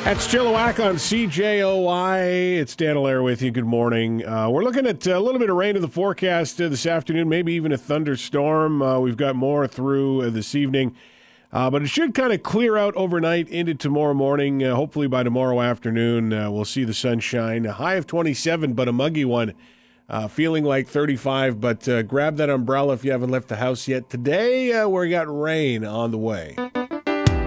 That's Chilliwack on CJOI. It's Dan Allaire with you. Good morning. We're looking at a little bit of rain in the forecast this afternoon, maybe even a thunderstorm. We've got more through this evening. But it should kind of clear out overnight into tomorrow morning. Hopefully by tomorrow afternoon, we'll see the sunshine. A high of 27, but a muggy one. Feeling like 35, but grab that umbrella if you haven't left the house yet. Today, we got rain on the way.